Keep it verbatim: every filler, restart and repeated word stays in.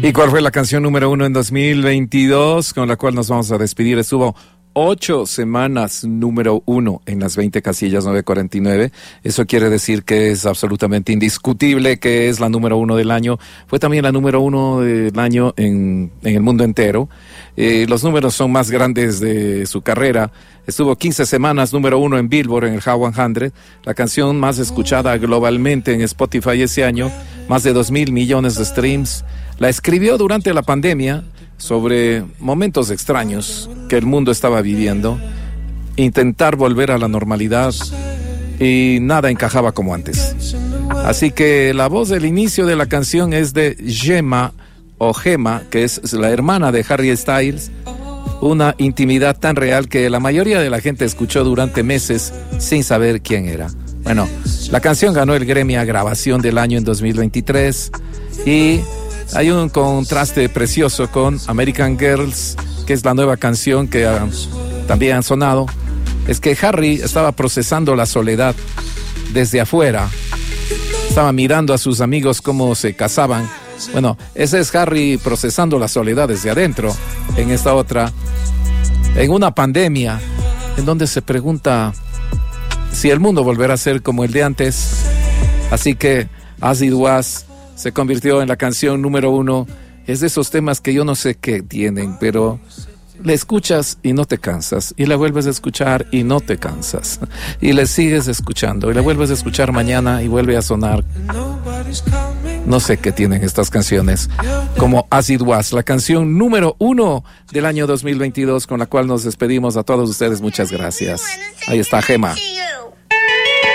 ¿Y cuál fue la canción número uno en dos mil veintidós con la cual nos vamos a despedir? Estuvo ocho semanas número uno en las veinte casillas nueve cuarenta y nueve. Eso quiere decir que es absolutamente indiscutible que es la número uno del año. Fue también la número uno del año en, en el mundo entero. Eh, los números son más grandes de su carrera. Estuvo quince semanas número uno en Billboard, en el Hot cien. La canción más escuchada globalmente en Spotify ese año. Más de dos mil millones de streams. La escribió durante la pandemia, sobre momentos extraños que el mundo estaba viviendo, intentar volver a la normalidad y nada encajaba como antes. Así que la voz del inicio de la canción es de Gemma o Gemma, que es la hermana de Harry Styles, una intimidad tan real que la mayoría de la gente escuchó durante meses sin saber quién era. Bueno, la canción ganó el Grammy a Grabación del Año en dos mil veintitrés y hay un contraste precioso con American Girls, que es la nueva canción que uh, también han sonado. Es que Harry estaba procesando la soledad desde afuera. Estaba mirando a sus amigos cómo se casaban. Bueno, ese es Harry procesando la soledad desde adentro. En esta otra, en una pandemia, en donde se pregunta si el mundo volverá a ser como el de antes. Así que As It Was se convirtió en la canción número uno. Es de esos temas que yo no sé qué tienen, pero le escuchas y no te cansas, y la vuelves a escuchar y no te cansas, y le sigues escuchando, y la vuelves a escuchar mañana y vuelve a sonar. No sé qué tienen estas canciones, como As It Was, la canción número uno del año dos mil veintidós, con la cual nos despedimos a todos ustedes. Muchas gracias. Ahí está Gemma.